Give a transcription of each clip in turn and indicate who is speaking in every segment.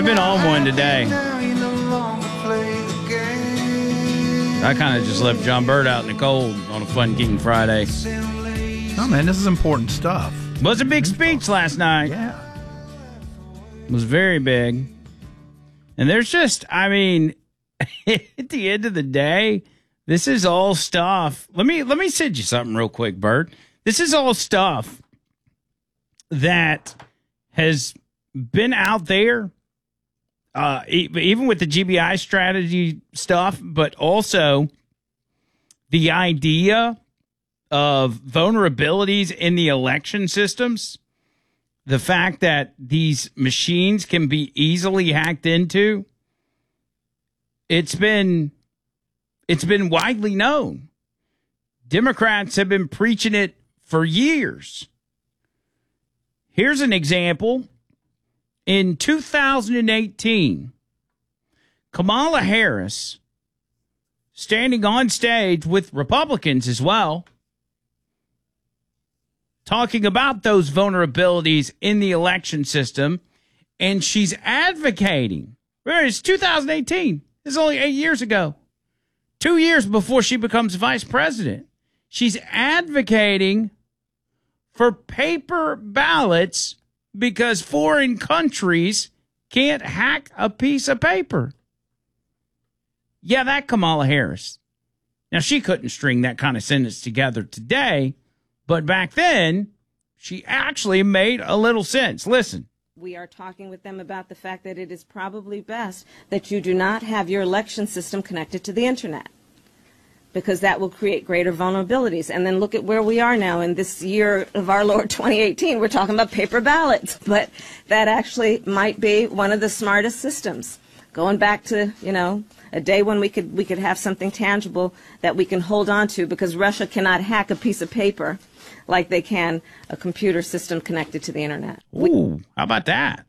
Speaker 1: been on one today. I kind of just left John Bird out in the cold on a Fun King Friday.
Speaker 2: Oh, man, this is important stuff.
Speaker 1: Was a big speech last night.
Speaker 2: Yeah.
Speaker 1: It was very big. And there's just, I mean, at the end of the day, this is all stuff. Let me send you something real quick, Bert. This is all stuff that has been out there, even with the GBI strategy stuff, but also the idea of vulnerabilities in the election systems, the fact that these machines can be easily hacked into. It's been widely known. Democrats have been preaching it for years. Here's an example. In 2018, Kamala Harris, standing on stage with Republicans as well, talking about those vulnerabilities in the election system, and she's advocating. Remember, it's 2018. This is only 8 years ago. 2 years before she becomes vice president. She's advocating for paper ballots because foreign countries can't hack a piece of paper. Yeah, that Kamala Harris. Now, she couldn't string that kind of sentence together today, but back then, she actually made a little sense. Listen.
Speaker 3: We are talking with them about the fact that it is probably best that you do not have your election system connected to the internet, because that will create greater vulnerabilities. And then look at where we are now in this year of our Lord 2018. We're talking about paper ballots, but that actually might be one of the smartest systems. Going back to, a day when we could have something tangible that we can hold on to, because Russia cannot hack a piece of paper like they can a computer system connected to the internet.
Speaker 1: Ooh, how about that?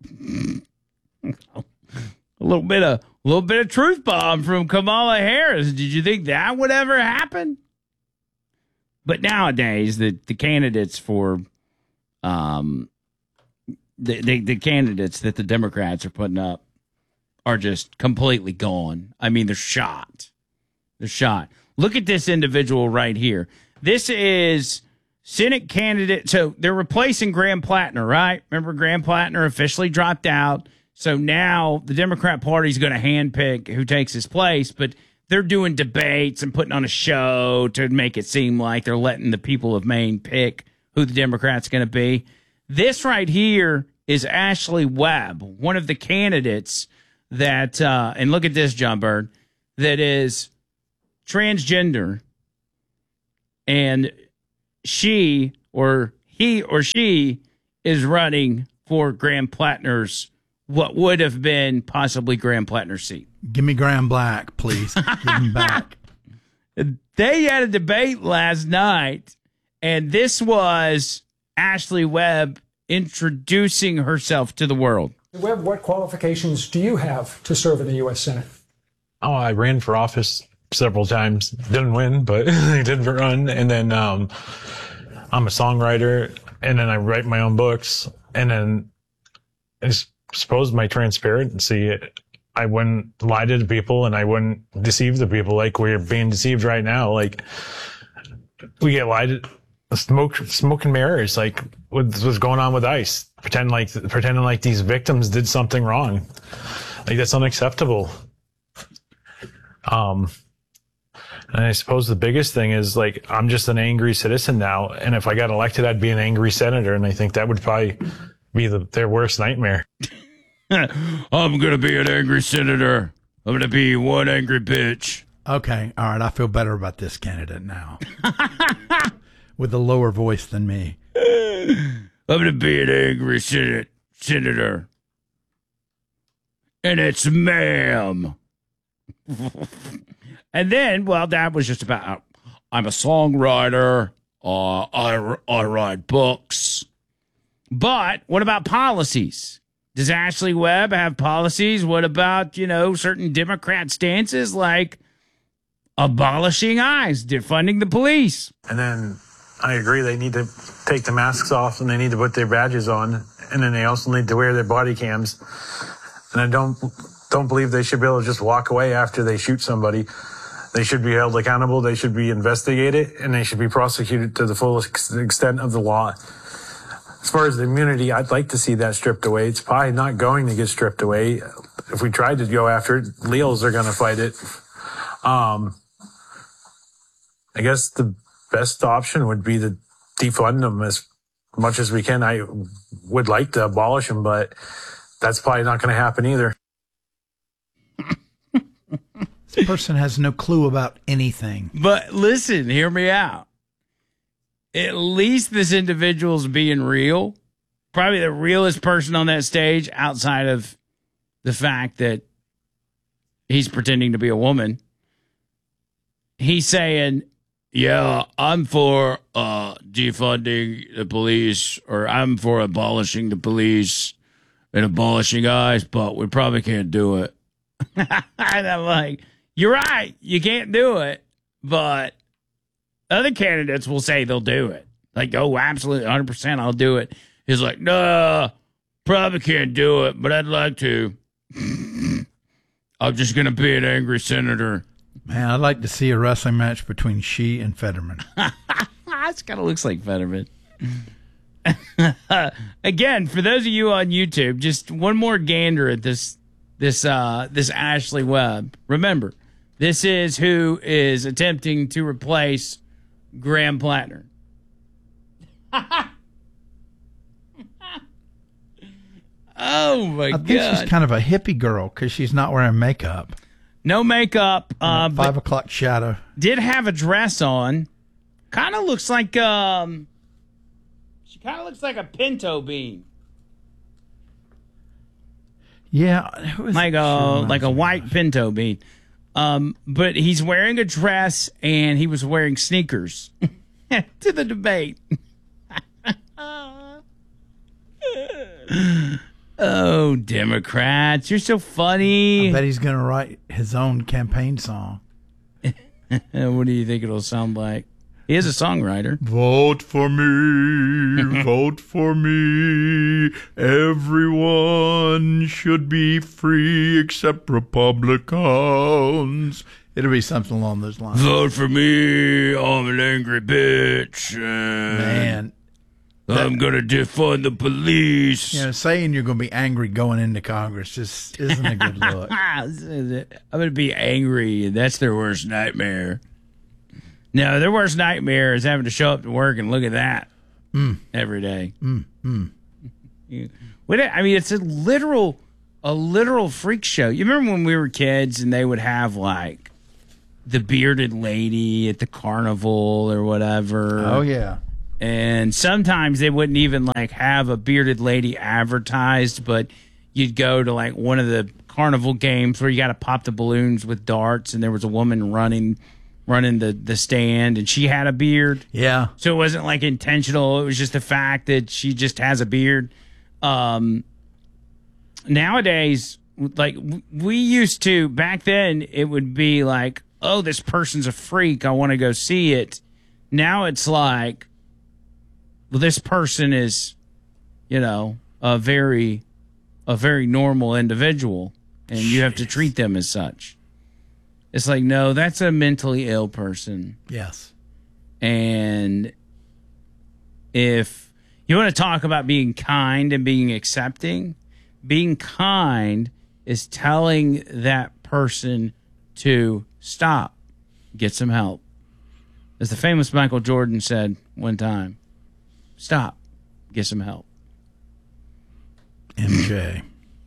Speaker 1: A little bit of truth bomb from Kamala Harris. Did you think that would ever happen? But nowadays, the candidates for the candidates that the Democrats are putting up are just completely gone. I mean, they're shot. They're shot. Look at this individual right here. This is Senate candidate. So they're replacing Graham Plattner, right? Remember, Graham Plattner officially dropped out. So now the Democrat Party is going to handpick who takes his place, but they're doing debates and putting on a show to make it seem like they're letting the people of Maine pick who the Democrat's going to be. This right here is Ashley Webb, one of the candidates that, and look at this, John Bird, that is transgender, and she or he or she is running for Graham Plattner's, what would have been possibly Graham Plattner's seat.
Speaker 2: Give me Graham Black, please. Give him back.
Speaker 1: They had a debate last night, and this was Ashley Webb introducing herself to the world.
Speaker 4: Webb, what qualifications do you have to serve in the U.S. Senate?
Speaker 5: Oh, I ran for office several times. Didn't win, but I did run. And then I'm a songwriter, and then I write my own books. And then I suppose my transparency, I wouldn't lie to the people, and I wouldn't deceive the people like we're being deceived right now. Like, we get lied to. Smoke and mirrors, like what's going on with ICE, pretending like these victims did something wrong. Like, that's unacceptable. And I suppose the biggest thing is, like, I'm just an angry citizen now, and if I got elected, I'd be an angry senator, and I think that would probably be their worst nightmare.
Speaker 1: I'm gonna be an angry senator. I'm gonna be one angry bitch.
Speaker 2: Okay, all right, I feel better about this candidate now. With a lower voice than me.
Speaker 1: I'm going to be an angry senator. And it's ma'am. And then, well, that was just about, I'm a songwriter. I write books. But what about policies? Does Ashley Webb have policies? What about, certain Democrat stances like abolishing ICE, defunding the police?
Speaker 5: And then I agree they need to take the masks off and they need to put their badges on. And then they also need to wear their body cams. And I don't believe they should be able to just walk away after they shoot somebody. They should be held accountable. They should be investigated, and they should be prosecuted to the fullest extent of the law. As far as the immunity, I'd like to see that stripped away. It's probably not going to get stripped away. If we tried to go after it, Leals are going to fight it. I guess the best option would be to defund them as much as we can. I would like to abolish them, but that's probably not going to happen either.
Speaker 2: This person has no clue about anything.
Speaker 1: But listen, hear me out. At least this individual's being real. Probably the realest person on that stage outside of the fact that he's pretending to be a woman. He's saying, yeah, I'm for defunding the police, or I'm for abolishing the police and abolishing ICE, but we probably can't do it. And I'm like, you're right, you can't do it, but other candidates will say they'll do it. Like, oh, absolutely, 100%, I'll do it. He's like, no, probably can't do it, but I'd like to. I'm just going to be an angry senator.
Speaker 2: Man, I'd like to see a wrestling match between she and Fetterman.
Speaker 1: This kind of looks like Fetterman. Again, for those of you on YouTube, just one more gander at this Ashley Webb. Remember, this is who is attempting to replace Graham Plattner. Oh my God!
Speaker 2: I think she's kind of a hippie girl because she's not wearing makeup.
Speaker 1: No makeup.
Speaker 2: 5 o'clock shadow.
Speaker 1: Did have a dress on. Kind of looks like she kind of looks like a pinto bean.
Speaker 2: Yeah,
Speaker 1: like a white pinto bean. But he's wearing a dress and he was wearing sneakers to the debate. Oh, Democrats, you're so funny.
Speaker 2: I bet he's going to write his own campaign song.
Speaker 1: What do you think it'll sound like? He is a songwriter.
Speaker 2: Vote for me, vote for me. Everyone should be free except Republicans. It'll be something along those lines.
Speaker 1: Vote for me, I'm an angry bitch.
Speaker 2: Man.
Speaker 1: I'm going to defund the police.
Speaker 2: You know, saying you're going to be angry going into Congress just isn't a good look.
Speaker 1: I'm going to be angry, and that's their worst nightmare. No, their worst nightmare is having to show up to work and look at that every day. I mean, it's a literal freak show. You remember when we were kids and they would have like the bearded lady at the carnival or whatever?
Speaker 2: Oh, yeah.
Speaker 1: And sometimes they wouldn't even like have a bearded lady advertised, but you'd go to like one of the carnival games where you got to pop the balloons with darts, and there was a woman running the stand, and she had a beard.
Speaker 2: Yeah.
Speaker 1: So it wasn't like intentional. It was just the fact that she just has a beard. Nowadays, like we used to, back then, it would be like, oh, this person's a freak, I want to go see it. Now it's like, well, this person is, you know, a very normal individual, and you have to treat them as such. It's like, no, that's a mentally ill person.
Speaker 2: Yes.
Speaker 1: And if you want to talk about being kind and being accepting, being kind is telling that person to stop, get some help. As the famous Michael Jordan said one time, stop, get some help.
Speaker 2: MJ.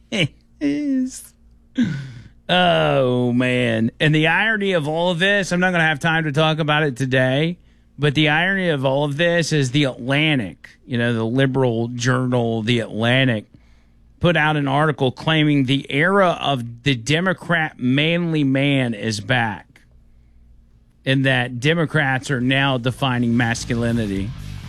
Speaker 1: Oh, man. And the irony of all of this, I'm not going to have time to talk about it today, but the irony of all of this is The Atlantic, you know, the liberal journal, The Atlantic, put out an article claiming the era of the Democrat manly man is back, and that Democrats are now defining masculinity.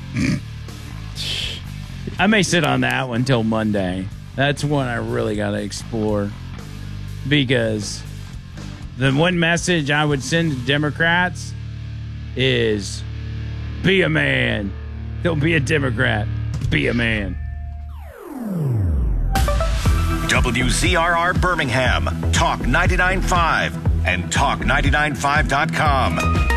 Speaker 1: I may sit on that one till Monday. That's one I really got to explore, because the one message I would send to Democrats is be a man. Don't be a Democrat. Be a man.
Speaker 6: WZRR Birmingham, Talk 99.5, and Talk995.com.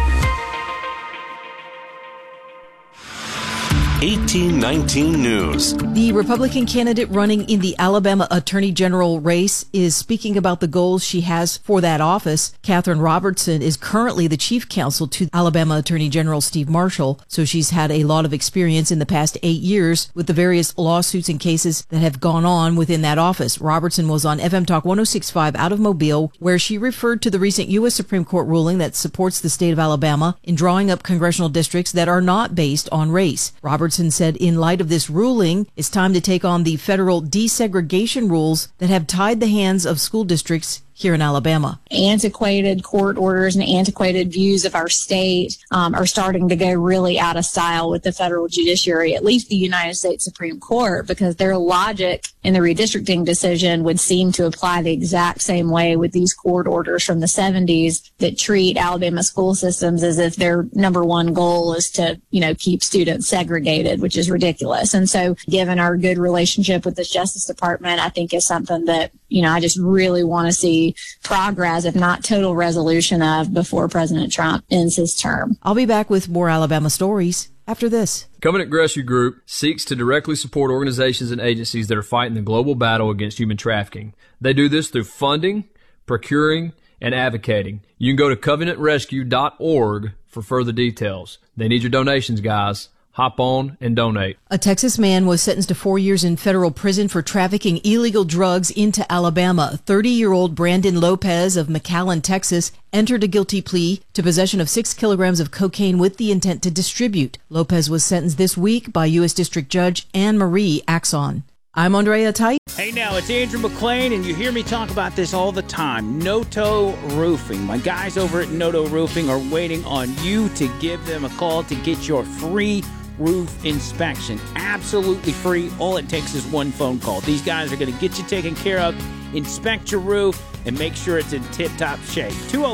Speaker 6: 1819 News.
Speaker 7: The Republican candidate running in the Alabama Attorney General race is speaking about the goals she has for that office. Catherine Robertson is currently the chief counsel to Alabama Attorney General Steve Marshall, so she's had a lot of experience in the past 8 years with the various lawsuits and cases that have gone on within that office. Robertson was on FM Talk 106.5 out of Mobile, where she referred to the recent U.S. Supreme Court ruling that supports the state of Alabama in drawing up congressional districts that are not based on race. Robertson said in light of this ruling, it's time to take on the federal desegregation rules that have tied the hands of school districts here in Alabama.
Speaker 8: Antiquated court orders and antiquated views of our state are starting to go really out of style with the federal judiciary, at least the United States Supreme Court, because their logic in the redistricting decision would seem to apply the exact same way with these court orders from the 70s that treat Alabama school systems as if their number one goal is to, keep students segregated, which is ridiculous. And so given our good relationship with the Justice Department, I think is something that, I just really want to see progress, if not total resolution of, before President Trump ends his term.
Speaker 7: I'll be back with more Alabama stories after this.
Speaker 9: Covenant Rescue Group seeks to directly support organizations and agencies that are fighting the global battle against human trafficking. They do this through funding, procuring, and advocating. You can go to covenantrescue.org for further details. They need your donations, guys. Hop on and donate.
Speaker 7: A Texas man was sentenced to 4 years in federal prison for trafficking illegal drugs into Alabama. 30-year-old Brandon Lopez of McAllen, Texas, entered a guilty plea to possession of 6 kilograms of cocaine with the intent to distribute. Lopez was sentenced this week by U.S. District Judge Anne Marie Axon. I'm Andrea Tite.
Speaker 1: Hey now, it's Andrew McLean, and you hear me talk about this all the time. Noto Roofing. My guys over at Noto Roofing are waiting on you to give them a call to get your free roof inspection. Absolutely free. All it takes is one phone call. These guys are going to get you taken care of, inspect your roof, and make sure it's in tip-top shape.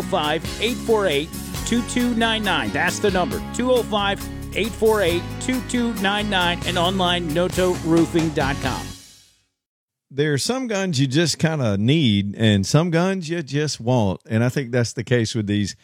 Speaker 1: 205-848-2299. That's the number. 205-848-2299 and online notoroofing.com.
Speaker 10: There are some guns you just kind of need and some guns you just want. And I think that's the case with these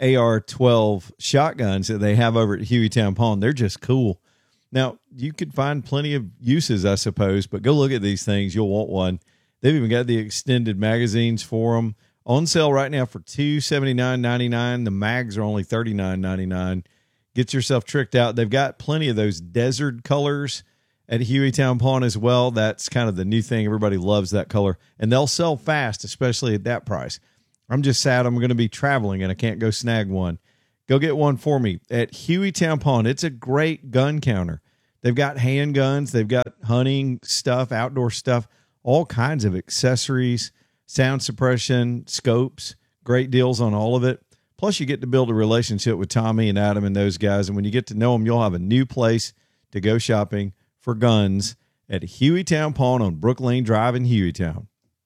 Speaker 10: AR-12 shotguns that they have over at Hueytown Pawn. They're just cool. Now, you could find plenty of uses, I suppose, but go look at these things. You'll want one. They've even got the extended magazines for them. On sale right now for $279.99. The mags are only $39.99. Get yourself tricked out. They've got plenty of those desert colors at Hueytown Pawn as well. That's kind of the new thing. Everybody loves that color. And they'll sell fast, especially at that price. I'm just sad I'm going to be traveling and I can't go snag one. Go get one for me at Hueytown Pawn. It's a great gun counter. They've got handguns. They've got hunting stuff, outdoor stuff, all kinds of accessories, sound suppression, scopes, great deals on all of it. Plus, you get to build a relationship with Tommy and Adam and those guys. And when you get to know them, you'll have a new place to go shopping for guns at Hueytown Pawn on Brook Lane Drive in Hueytown.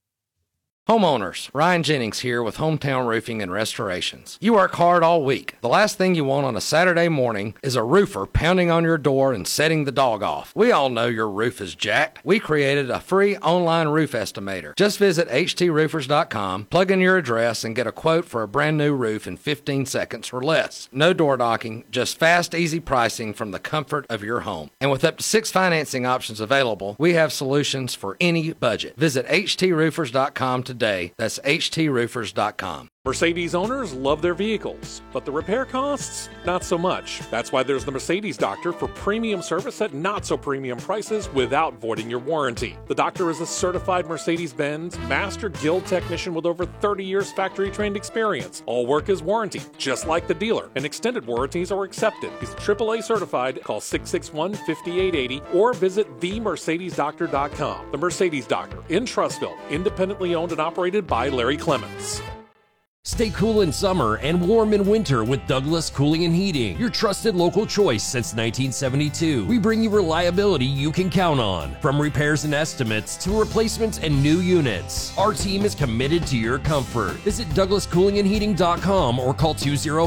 Speaker 11: Homeowners, Ryan Jennings here with Hometown Roofing and Restorations. You work hard all week. The last thing you want on a Saturday morning is a roofer pounding on your door and setting the dog off. We all know your roof is jacked. We created a free online roof estimator. Just visit HTRoofers.com, plug in your address, and get a quote for a brand new roof in 15 seconds or less. No door knocking, just fast, easy pricing from the comfort of your home. And with up to 6 financing options available, we have solutions for any budget. Visit HTRoofers.com today. That's HTRoofers.com.
Speaker 12: Mercedes owners love their vehicles, but the repair costs, not so much. That's why there's the Mercedes Doctor for premium service at not so premium prices without voiding your warranty. The Doctor is a certified Mercedes-Benz Master Guild technician with over 30 years factory-trained experience. All work is warranted, just like the dealer, and extended warranties are accepted. He's AAA certified. Call 661-5880 or visit themercedesdoctor.com. The Mercedes Doctor in Trussville, independently owned and operated by Larry Clements.
Speaker 13: Stay cool in summer and warm in winter with Douglas Cooling and Heating, your trusted local choice since 1972. We bring you reliability you can count on, from repairs and estimates to replacements and new units. Our team is committed to your comfort. Visit DouglasCoolingandHeating.com or call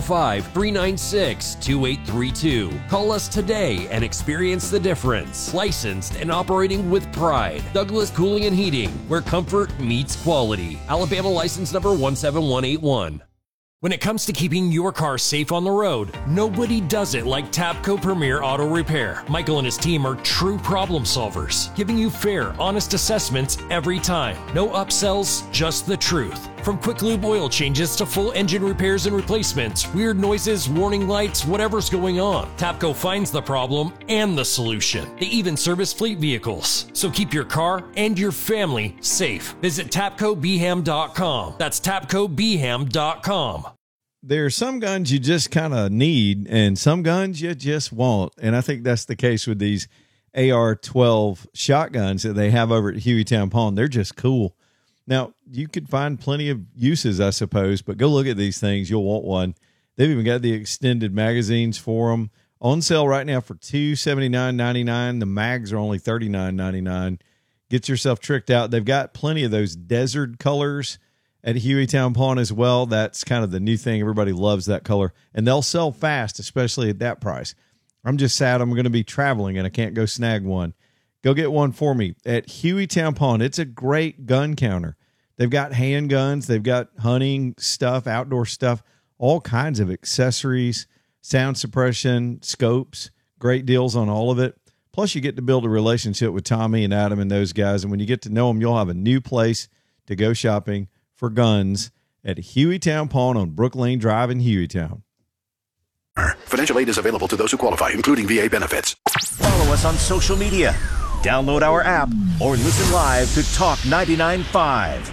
Speaker 13: 205-396-2832. Call us today and experience the difference. Licensed and operating with pride. Douglas Cooling and Heating, where comfort meets quality. Alabama license number 17181. When it comes to keeping your car safe on the road, nobody does it like Tapco Premier Auto Repair. Michael and his team are true problem solvers, giving you fair, honest assessments every time. No upsells, just the truth. From quick lube oil changes to full engine repairs and replacements, weird noises, warning lights, whatever's going on, Tapco finds the problem and the solution. They even service fleet vehicles. So keep your car and your family safe. Visit TapcoBeham.com. That's TapcoBeham.com.
Speaker 10: There are some guns you just kind of need and some guns you just want. And I think that's the case with these AR-12 shotguns that they have over at Hueytown Pawn. They're just cool. Now, you could find plenty of uses, I suppose, but go look at these things. You'll want one. They've even got the extended magazines for them. On sale right now for $279.99. The mags are only $39.99. Get yourself tricked out. They've got plenty of those desert colors at Hueytown Pawn as well. That's kind of the new thing. Everybody loves that color. And they'll sell fast, especially at that price. I'm just sad I'm going to be traveling and I can't go snag one. Go get one for me at Hueytown Pawn. It's a great gun counter. They've got handguns. They've got hunting stuff, outdoor stuff, all kinds of accessories, sound suppression, scopes, great deals on all of it. Plus, you get to build a relationship with Tommy and Adam and those guys. And when you get to know them, you'll have a new place to go shopping for guns at Hueytown Pawn on Brook Lane Drive in Hueytown.
Speaker 14: Financial aid is available to those who qualify, including VA benefits.
Speaker 6: Follow us on social media. Download our app or listen live to Talk 99.5.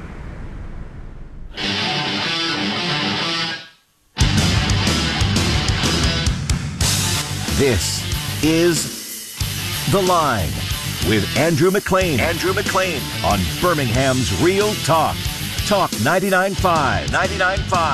Speaker 6: This is The Line with Andrew McLean. Andrew McLean on Birmingham's Real Talk. Talk 99.5. 99.5.